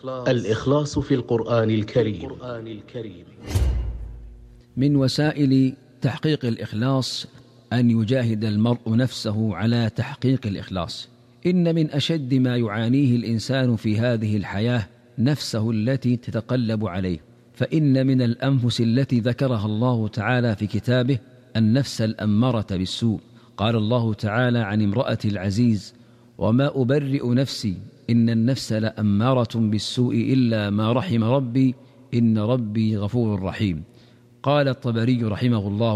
الإخلاص في القرآن الكريم. من وسائل تحقيق الإخلاص أن يجاهد المرء نفسه على تحقيق الإخلاص. إن من أشد ما يعانيه الإنسان في هذه الحياة نفسه التي تتقلب عليه، فإن من الأنفس التي ذكرها الله تعالى في كتابه النفس الأمارة بالسوء. قال الله تعالى عن امرأة العزيز: وما أبرئ نفسي إن النفس لأمارة بالسوء إلا ما رحم ربي إن ربي غفور رحيم. قال الطبري رحمه الله